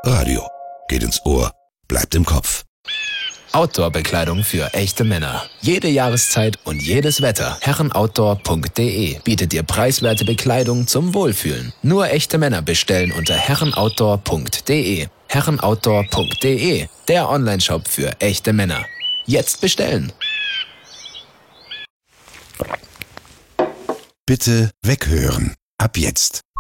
Radio. Geht ins Ohr, bleibt im Kopf. Outdoor-Bekleidung für echte Männer. Jede Jahreszeit und jedes Wetter. Herrenoutdoor.de bietet dir preiswerte Bekleidung zum Wohlfühlen. Nur echte Männer bestellen unter herrenoutdoor.de. Herrenoutdoor.de, der Onlineshop für echte Männer. Jetzt bestellen. Bitte weghören. Ab jetzt.